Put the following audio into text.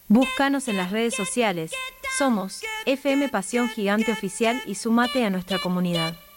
Búscanos en las redes sociales. Somos FM Pasión Gigante Oficial y sumate a nuestra comunidad.